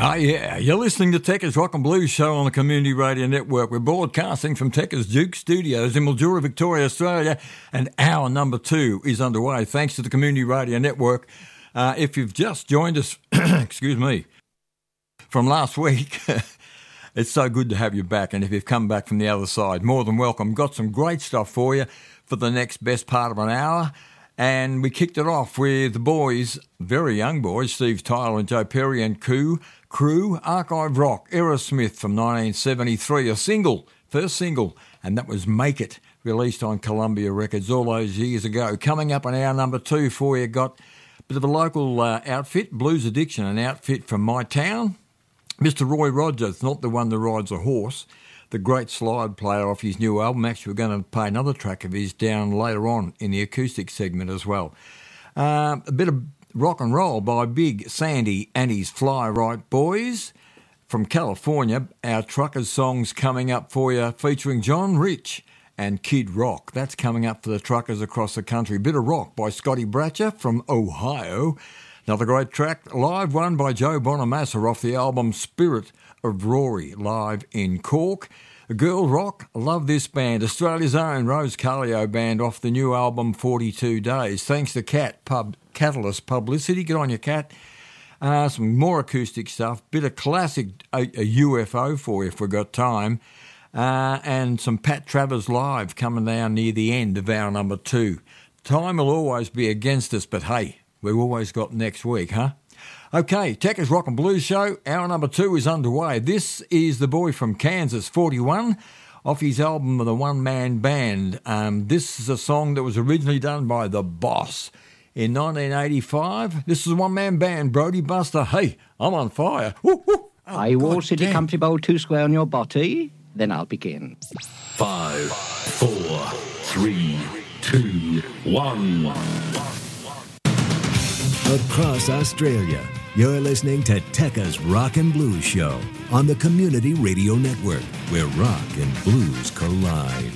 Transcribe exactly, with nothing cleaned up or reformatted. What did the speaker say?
Oh, yeah. You're listening to Tekka's Rock and Blues Show on the Community Radio Network. We're broadcasting from Tekka's Duke Studios in Mildura, Victoria, Australia, and hour number two is underway thanks to the Community Radio Network. Uh, if you've just joined us, excuse me, from last week, it's so good to have you back. And if you've come back from the other side, more than welcome. Got some great stuff for you for the next best part of an hour. And we kicked it off with the boys, very young boys, Steve Tyler and Joe Perry and Crew, Crew, Archive Rock, Aerosmith from nineteen seventy-three, a single, first single, and that was Make It, released on Columbia Records all those years ago. Coming up on hour number two for you, got a bit of a local uh, outfit, Blues Addiction, an outfit from my town. Mister Roy Rogers, not the one that rides a horse, the great slide player off his new album. Actually, we're going to play another track of his down later on in the acoustic segment as well. Uh, a bit of rock and roll by Big Sandy and his Fly Right Boys. From California, our Truckers songs coming up for you, featuring John Rich and Kid Rock. That's coming up for the truckers across the country. Bit of rock by Scotty Bratcher from Ohio. Another great track, live one by Joe Bonamassa off the album Spirit of Rory, live in Cork. Girl Rock, love this band. Australia's own Rose Calio band off the new album forty-two days. Thanks to Cat Pub Catalyst Publicity. Get on your Cat. Uh, some more acoustic stuff. Bit of classic a, a U F O for you if we've got time. Uh, and some Pat Travers live coming down near the end of hour number two. Time will always be against us, but hey, we've always got next week, huh? Okay, Tekka's Rock and Blues Show, hour number two is underway. This is the boy from Kansas, forty-one, off his album The One Man Band. Um, this is a song that was originally done by The Boss in nineteen eighty-five. This is a one-man band, Brody Buster. Hey, I'm on fire. Woo, woo. Oh, I will city country bowl two square on your body, then I'll begin. Five, four, three, two, one. Across Australia, you're listening to Tekka's Rock and Blues Show on the Community Radio Network, where rock and blues collide.